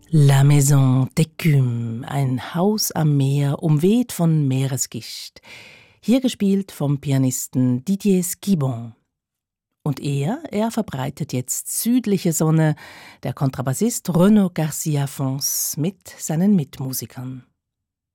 La Maison d'Écume, ein Haus am Meer, umweht von Meeresgischt. Hier gespielt vom Pianisten Didier Squibon. Und er verbreitet jetzt südliche Sonne, der Kontrabassist Renaud Garcia Fons mit seinen Mitmusikern.